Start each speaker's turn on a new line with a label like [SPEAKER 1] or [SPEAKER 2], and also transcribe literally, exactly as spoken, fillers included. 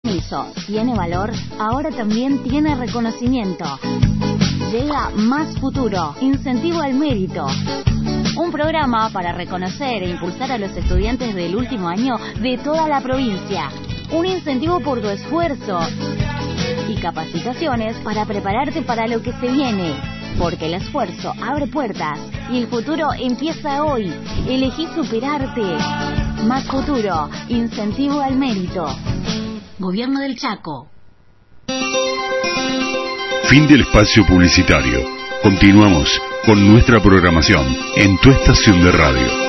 [SPEAKER 1] ¿Tiene valor? Ahora también tiene reconocimiento. Llega Más Futuro, incentivo al mérito. Un programa para reconocer e impulsar a los estudiantes del último año de toda la provincia. Un incentivo por tu esfuerzo. Y capacitaciones para prepararte para lo que se viene. Porque el esfuerzo abre puertas y el futuro empieza hoy. Elegí superarte. Más Futuro, incentivo al mérito. Gobierno del Chaco.
[SPEAKER 2] Fin del espacio publicitario. Continuamos con nuestra programación en tu estación de radio.